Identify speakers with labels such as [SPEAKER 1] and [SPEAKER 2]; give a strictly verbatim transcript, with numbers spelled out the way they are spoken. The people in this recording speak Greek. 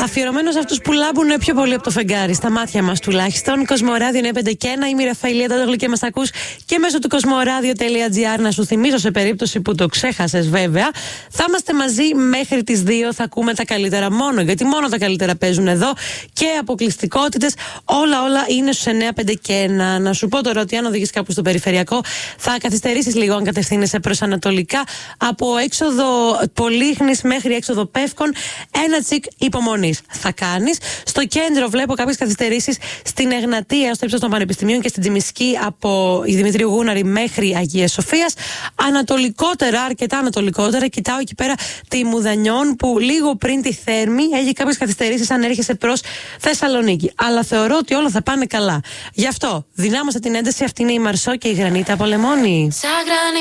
[SPEAKER 1] Αφιερωμένο σε αυτούς που λάμπουν πιο πολύ από το φεγγάρι, στα μάτια μας τουλάχιστον. Κοσμοράδιο εννιά πέντε και ένα, είμαι η Ραφαηλία Ταντόγλου και μας ακούς και μέσω του κοσμοράδιο τελεία τζι άρ. Να σου θυμίζω, σε περίπτωση που το ξέχασες βέβαια, θα είμαστε μαζί μέχρι τις δύο. Θα ακούμε τα καλύτερα μόνο, γιατί μόνο τα καλύτερα παίζουν εδώ και αποκλειστικότητες. Όλα, όλα είναι στους εννιά πέντε και ένα. Να σου πω τώρα ότι αν οδηγείς κάπου στο περιφερειακό, θα καθυστερήσεις λίγο αν κατευθύνεσαι προς ανατολικά. Από έξοδο Πολύχνης μέχρι έξοδο Πεύκων, ένα τσικ υπομονής θα κάνεις. Στο κέντρο βλέπω κάποιες καθυστερήσεις στην Εγνατία, στο ύψος των Πανεπιστημίων και στην Τζιμισκή από η Δημητρίου Γούναρη μέχρι Αγίας Σοφίας. Ανατολικότερα, αρκετά ανατολικότερα, κοιτάω εκεί πέρα τη Μουδανιών που λίγο πριν τη Θέρμη έχει κάποιες καθυστερήσεις αν έρχεσαι προς Θεσσαλονίκη. Αλλά θεωρώ ότι όλα θα πάνε καλά. Γι' αυτό δυνάμωσα την ένταση. Αυτή είναι η Μαρσό και η Γρανίτα από Λεμόνι.